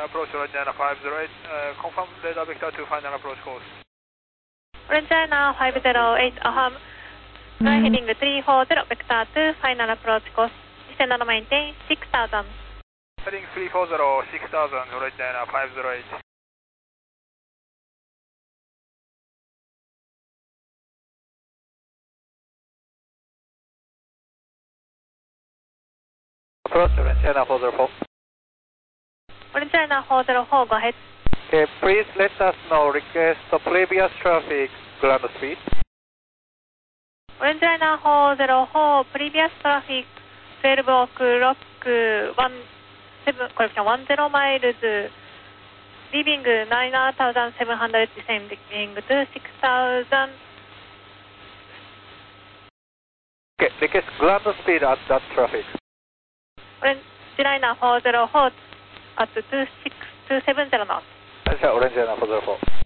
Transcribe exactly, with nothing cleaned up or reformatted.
approach Orange China five zero eight, uh, confirm radar vector to final approach course. Orange China five zero eight, affirm. Fly heading three four zero, vector to final approach course. Descend and maintain six thousand. Heading three four zero, six thousand, Orange China five zero eight. Approach Orange China four zero four. Orange China four zero four, go ahead. Okay, please let us know request the previous traffic ground speed. Orange China four zero four, previous traffic twelve o'clock, one seven, correction, one zero miles, leaving nine thousand seven hundred, descending to six thousand. Okay, request ground speed at that traffic. Orange China four zero four at two six two seven zero knots. Orange China four zero four.